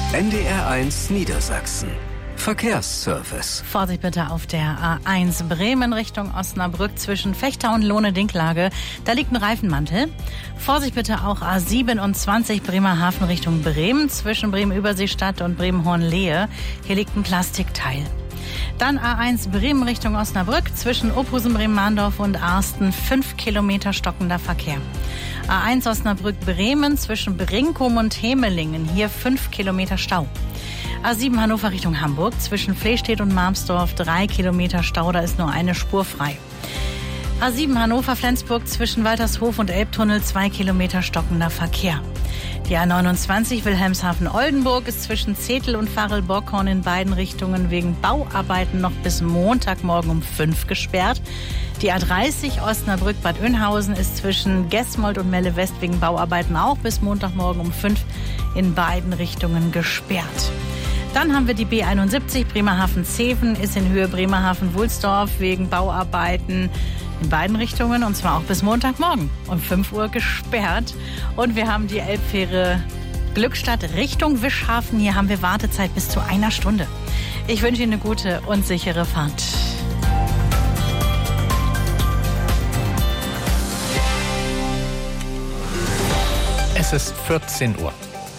NDR1 Niedersachsen. Verkehrsservice. Vorsicht bitte auf der A1 Bremen Richtung Osnabrück zwischen Vechta und Lohne-Dinklage. Da liegt ein Reifenmantel. Vorsicht bitte auch A27 Bremerhaven Richtung Bremen zwischen Bremen-Überseestadt und Bremen-Hornlehe. Hier liegt ein Plastikteil. Dann A1 Bremen Richtung Osnabrück zwischen Ophusen, Bremen-Mahndorf und Arsten 5 Kilometer stockender Verkehr. A1 Osnabrück-Bremen zwischen Brinkum und Hemelingen. Hier 5 Kilometer Stau. A7 Hannover Richtung Hamburg zwischen Flestedt und Marmsdorf 3 Kilometer Stau, da ist nur eine Spur frei. A7 Hannover-Flensburg zwischen Waltershof und Elbtunnel 2 Kilometer stockender Verkehr. Die A29 Wilhelmshaven-Oldenburg ist zwischen Zetel und Varel-Borkhorn in beiden Richtungen wegen Bauarbeiten noch bis Montagmorgen um 5 gesperrt. Die A30 Osnabrück-Bad Oeynhausen ist zwischen Gesmold und Melle-West wegen Bauarbeiten auch bis Montagmorgen um 5 in beiden Richtungen gesperrt. Dann haben wir die B71 Bremerhaven-Zeven, ist in Höhe Bremerhaven-Wulsdorf wegen Bauarbeiten in beiden Richtungen und zwar auch bis Montagmorgen um 5 Uhr gesperrt. Und wir haben die Elbfähre Glückstadt Richtung Wischhafen. Hier haben wir Wartezeit bis zu 1 Stunde. Ich wünsche Ihnen eine gute und sichere Fahrt. Es ist 14 Uhr.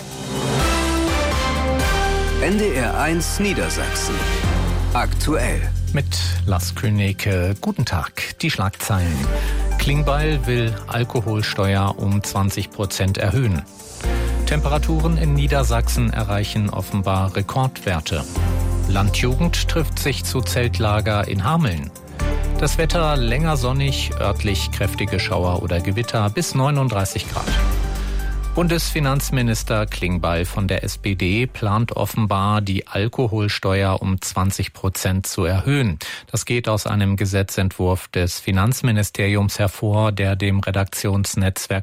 NDR1 Niedersachsen. Aktuell. Mit Lars Königke. Guten Tag. Die Schlagzeilen. Klingbeil will Alkoholsteuer um 20% erhöhen. Temperaturen in Niedersachsen erreichen offenbar Rekordwerte. Landjugend trifft sich zu Zeltlager in Hameln. Das Wetter länger sonnig, örtlich kräftige Schauer oder Gewitter bis 39 Grad. Bundesfinanzminister Klingbeil von der SPD plant offenbar, die Alkoholsteuer um 20% zu erhöhen. Das geht aus einem Gesetzentwurf des Finanzministeriums hervor, der dem Redaktionsnetzwerk